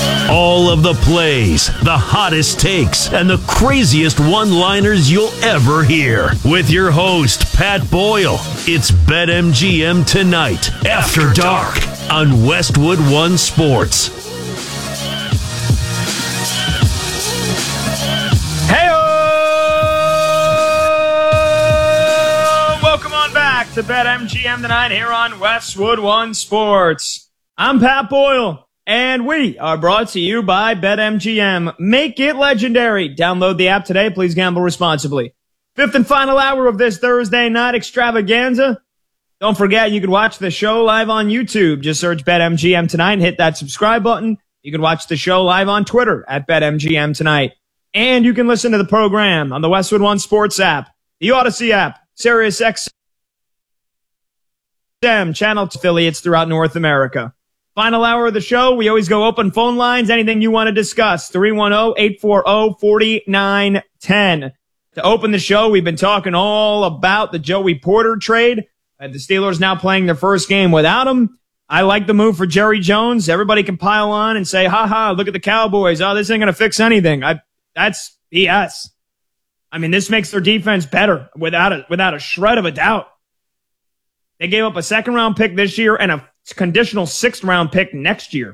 All of the plays, the hottest takes, and the craziest one-liners you'll ever hear. With your host, Pat Boyle. It's BetMGM Tonight, After Dark, on Westwood One Sports. Welcome on back to BetMGM Tonight here on Westwood One Sports. I'm Pat Boyle. And we are brought to you by BetMGM. Make it legendary. Download the app today. Please gamble responsibly. Fifth and final hour of this Thursday night extravaganza. Don't forget, you can watch the show live on YouTube. Just search BetMGM Tonight and hit that subscribe button. You can watch the show live on Twitter at BetMGM Tonight. And you can listen to the program on the Westwood One Sports app, the Odyssey app, SiriusXM channel affiliates throughout North America. Final hour of the show, we always go open phone lines. Anything you want to discuss, 310-840-4910. To open the show, we've been talking all about the Joey Porter trade. The Steelers now playing their first game without him. I like the move for Jerry Jones. Everybody can pile on and say, look at the Cowboys. Oh, this ain't going to fix anything. That's BS. I mean, this makes their defense better without a shred of a doubt. They gave up a second-round pick this year and a conditional sixth-round pick next year.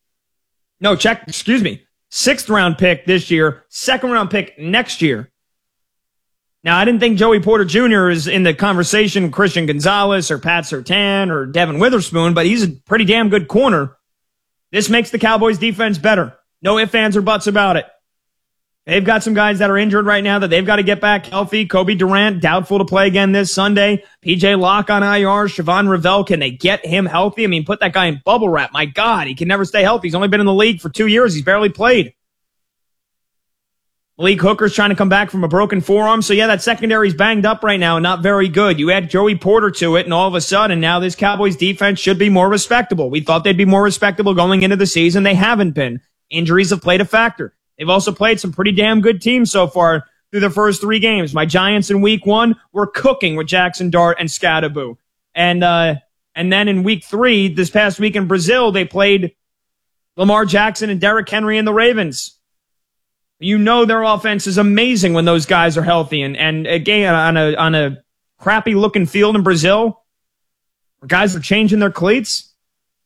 Sixth-round pick this year, second-round pick next year. Now, I didn't think Joey Porter Jr. is in the conversation with Christian Gonzalez or Pat Surtain or Devin Witherspoon, but he's a pretty damn good corner. This makes the Cowboys' defense better. No ifs, ands, or buts about it. They've got some guys that are injured right now that they've got to get back healthy. Kobe Durant, doubtful to play again this Sunday. PJ Locke on IR. Siobhan Revell, can they get him healthy? I mean, put that guy in bubble wrap. My God, he can never stay healthy. He's only been in the league for 2 years. He's barely played. Malik Hooker's trying to come back from a broken forearm. So, yeah, that secondary's banged up right now and not very good. You add Joey Porter to it, and all of a sudden, now this Cowboys defense should be more respectable. We thought they'd be more respectable going into the season. They haven't been. Injuries have played a factor. They've also played some pretty damn good teams so far through their first 3 games. My Giants in week 1 were cooking with Jackson Dart and Scadaboo. And then in week 3, this past week in Brazil, they played Lamar Jackson and Derrick Henry and the Ravens. You know their offense is amazing when those guys are healthy. And again, on a crappy looking field in Brazil, where guys are changing their cleats.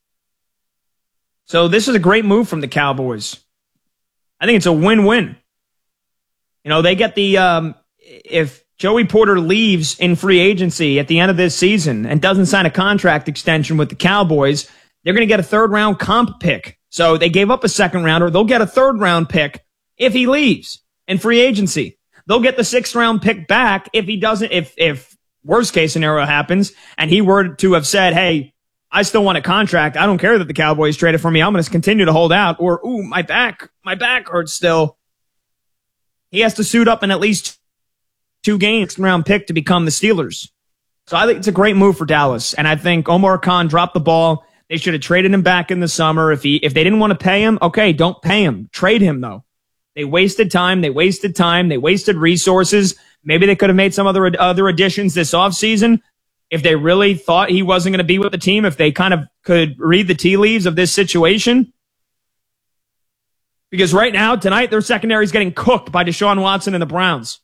So this is a great move from the Cowboys. I think it's a win-win. You know, they get the, if Joey Porter leaves in free agency at the end of this season and doesn't sign a contract extension with the Cowboys, they're going to get a third-round comp pick. So they gave up a second-rounder. They'll get a third-round pick if he leaves in free agency. They'll get the sixth-round pick back if he doesn't, if worst-case scenario happens, and he were to have said, hey, I still want a contract. I don't care that the Cowboys traded for me. I'm going to continue to hold out. Or, my back hurts still. He has to suit up in at least 2 games, round pick to become the Steelers. So I think it's a great move for Dallas. And I think Omar Khan dropped the ball. They should have traded him back in the summer. If they didn't want to pay him, okay, don't pay him. Trade him, though. They wasted time. They wasted resources. Maybe they could have made some other additions this offseason. If they really thought he wasn't going to be with the team, if they kind of could read the tea leaves of this situation. Because right now, tonight, their secondary is getting cooked by Deshaun Watson and the Browns.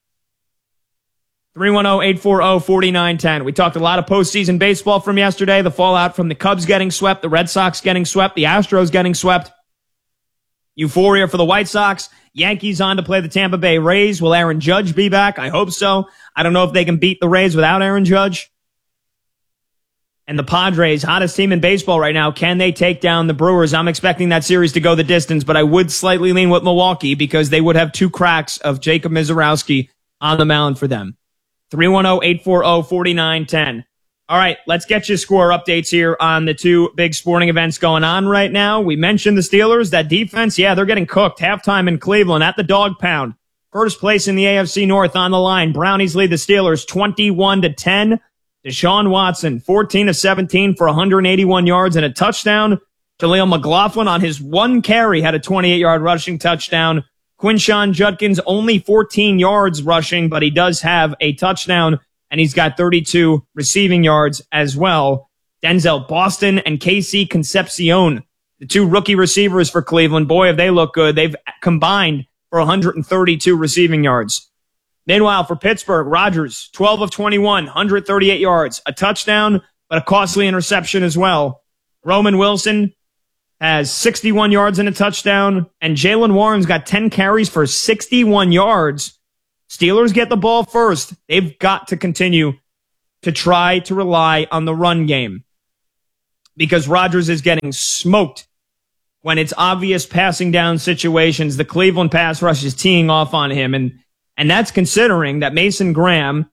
310-840-4910. We talked a lot of postseason baseball from yesterday. The fallout from the Cubs getting swept, the Red Sox getting swept, the Astros getting swept. Euphoria for the White Sox. Yankees on to play the Tampa Bay Rays. Will Aaron Judge be back? I hope so. I don't know if they can beat the Rays without Aaron Judge. And the Padres, hottest team in baseball right now. Can they take down the Brewers? I'm expecting that series to go the distance, but I would slightly lean with Milwaukee because they would have 2 cracks of Jacob Mizorowski on the mound for them. 310-840-4910. All right, let's get you score updates here on the 2 big sporting events going on right now. We mentioned the Steelers, that defense, yeah, they're getting cooked. Halftime in Cleveland at the Dog Pound. First place in the AFC North on the line. Brownies lead the Steelers 21-10. Deshaun Watson, 14 of 17 for 181 yards and a touchdown. Jaleel McLaughlin on his 1 carry had a 28-yard rushing touchdown. Quinshon Judkins only 14 yards rushing, but he does have a touchdown, and he's got 32 receiving yards as well. Denzel Boston and KC Concepcion The two rookie receivers for Cleveland, boy, if they look good. They've combined for 132 receiving yards. Meanwhile, for Pittsburgh, Rodgers, 12 of 21, 138 yards, a touchdown, but a costly interception as well. Roman Wilson has 61 yards and a touchdown, and Jaylen Warren's got 10 carries for 61 yards. Steelers get the ball first. They've got to continue to try to rely on the run game because Rodgers is getting smoked when it's obvious passing down situations. The Cleveland pass rush is teeing off on him, and that's considering that Mason Graham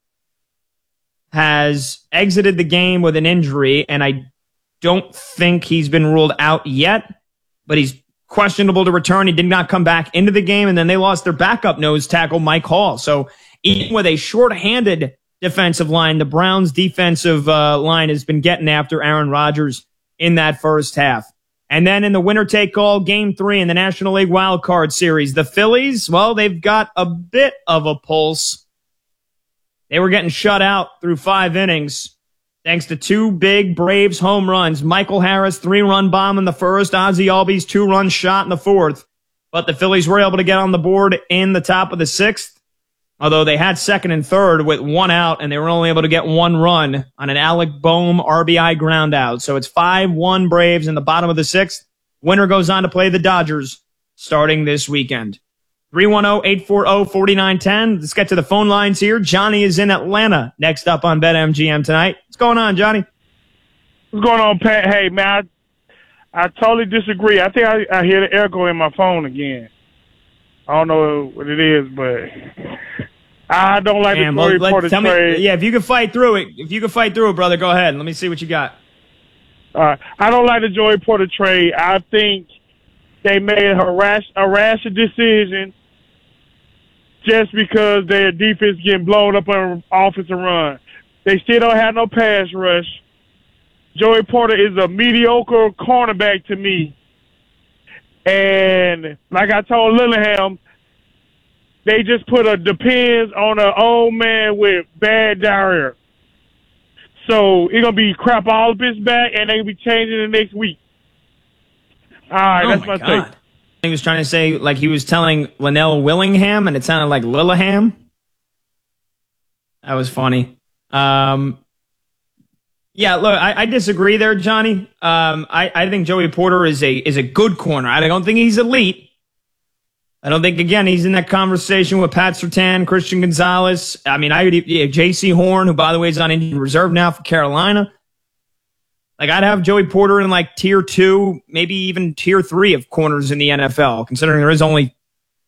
has exited the game with an injury, and I don't think he's been ruled out yet, but he's questionable to return. He did not come back into the game, and then they lost their backup nose tackle, Mike Hall. So even with a shorthanded defensive line, the Browns' defensive line has been getting after Aaron Rodgers in that first half. And then in the winner-take-all Game 3 in the National League Wild Card Series, the Phillies, well, they've got a bit of a pulse. They were getting shut out through 5 innings thanks to 2 big Braves home runs. Michael Harris, 3-run bomb in the first. Ozzie Albies, 2-run shot in the fourth. But the Phillies were able to get on the board in the top of the 6th. Although they had second and third with 1 out, and they were only able to get 1 run on an Alec Boehm RBI ground out. So it's 5-1 Braves in the bottom of the 6th. Winner goes on to play the Dodgers starting this weekend. 310-840-4910. Let's get to the phone lines here. Johnny is in Atlanta next up on BetMGM tonight. What's going on, Johnny? What's going on, Pat? Hey, man, I totally disagree. I think I hear the echo in my phone again. I don't know what it is, but I don't like the Joey Porter trade. Yeah, if you can fight through it. If you can fight through it, brother, go ahead. Let me see what you got. I don't like the Joey Porter trade. I think they made a rash decision just because their defense getting blown up on offensive run. They still don't have no pass rush. Joey Porter is a mediocre cornerback to me. And like I told Lillingham, they just put a depends on an old man with bad diarrhea. So it's going to be crap all up his back, and they'll be changing the next week. All right, that's my take. He was trying to say, like he was telling Linnell Willingham, and it sounded like Lilliham. That was funny. Yeah, look, I disagree there, Johnny. I think Joey Porter is a good corner. I don't think he's elite. I don't think, again, he's in that conversation with Pat Surtain, Christian Gonzalez. I mean, J.C. Horn, who, by the way, is on injured reserve now for Carolina. Like, I'd have Joey Porter in, like, tier 2, maybe even tier 3 of corners in the NFL, considering there is only,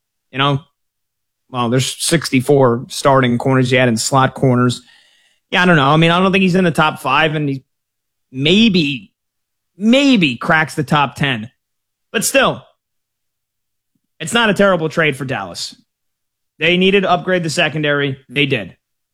there's 64 starting corners you had in slot corners. Yeah, I don't know. I mean, I don't think he's in the top 5, and he maybe cracks the top 10. But still, it's not a terrible trade for Dallas. They needed to upgrade the secondary. They did.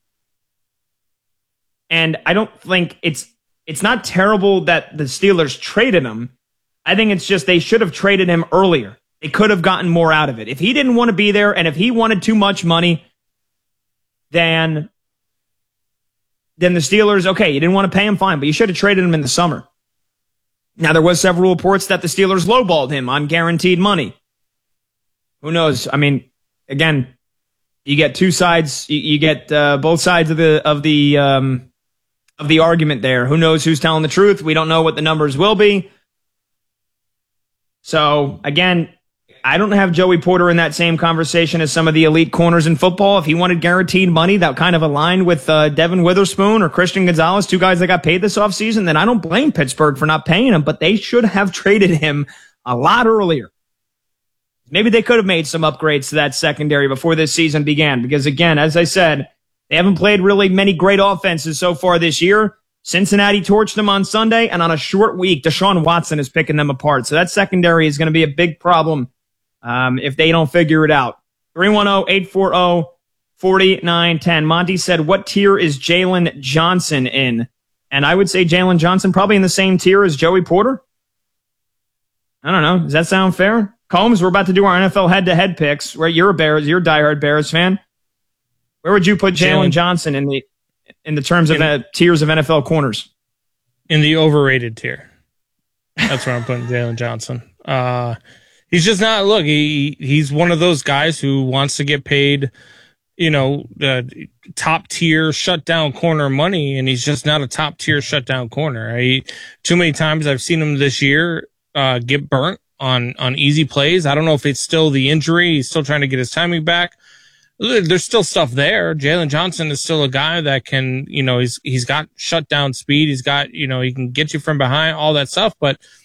And I don't think it's not terrible that the Steelers traded him. I think it's just they should have traded him earlier. They could have gotten more out of it. If he didn't want to be there, and if he wanted too much money, then the Steelers, okay, you didn't want to pay him, fine, but you should have traded him in the summer. Now, there was several reports that the Steelers lowballed him on guaranteed money. Who knows? I mean, again, you get two sides. You get both sides of the argument there. Who knows who's telling the truth? We don't know what the numbers will be. So, again, I don't have Joey Porter in that same conversation as some of the elite corners in football. If he wanted guaranteed money that kind of aligned with Devin Witherspoon or Christian Gonzalez, 2 guys that got paid this offseason, then I don't blame Pittsburgh for not paying him, but they should have traded him a lot earlier. Maybe they could have made some upgrades to that secondary before this season began, because, again, as I said, they haven't played really many great offenses so far this year. Cincinnati torched them on Sunday, and on a short week, Deshaun Watson is picking them apart. So that secondary is going to be a big problem if they don't figure it out. 310-840-4910. Monty said, what tier is Jalen Johnson in? And I would say Jalen Johnson probably in the same tier as Joey Porter. I don't know. Does that sound fair? Combs, we're about to do our NFL head-to-head picks. Where you're a diehard Bears fan. Where would you put Jalen Johnson in the terms of tiers of NFL corners? In the overrated tier. That's where I'm putting Jalen Johnson. He's just not. Look, he's one of those guys who wants to get paid, top tier shutdown corner money, and he's just not a top tier shutdown corner. Too many times I've seen him this year get burnt on easy plays. I don't know if it's still the injury. He's still trying to get his timing back. There's still stuff there. Jalen Johnson is still a guy that can, he's got shutdown speed. He's got, he can get you from behind, all that stuff. But